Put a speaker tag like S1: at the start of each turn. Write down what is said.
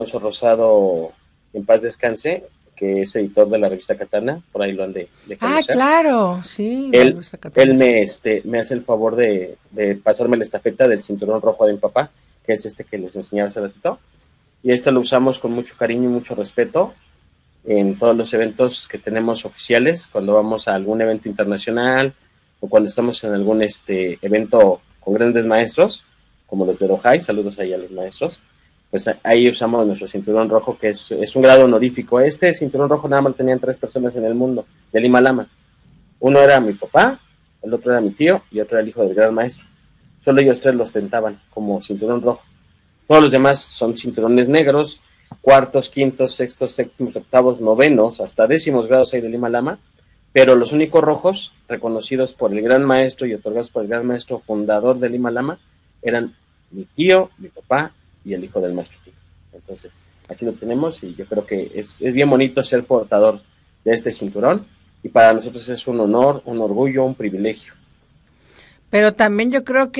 S1: Rosado, en paz descanse, que es editor de la revista Katana, por ahí lo han de
S2: Ah,
S1: conocer.
S2: claro, sí, la
S1: Él,
S2: revista
S1: él
S2: Katana.
S1: me hace el favor de pasarme la estafeta del cinturón rojo de mi papá, que es este que les enseñaba hace ratito. Y este lo usamos con mucho cariño y mucho respeto en todos los eventos que tenemos oficiales, cuando vamos a algún evento internacional o cuando estamos en algún evento con grandes maestros, como los de Dohai, saludos ahí a los maestros, pues ahí usamos nuestro cinturón rojo, que es un grado honorífico. Este cinturón rojo nada más tenían 3 personas en el mundo, del Himalama. Uno era mi papá, el otro era mi tío y otro era el hijo del gran maestro. Solo ellos tres lo ostentaban como cinturón rojo. Todos los demás son cinturones negros, cuartos, quintos, sextos, séptimos, octavos, novenos, hasta décimos grados hay de Lima Lama, pero los únicos rojos reconocidos por el gran maestro y otorgados por el gran maestro fundador de Lima Lama eran mi tío, mi papá y el hijo del maestro tío. Entonces, aquí lo tenemos y yo creo que es bien bonito ser portador de este cinturón y para nosotros es un honor, un orgullo, un privilegio.
S2: Pero también yo creo que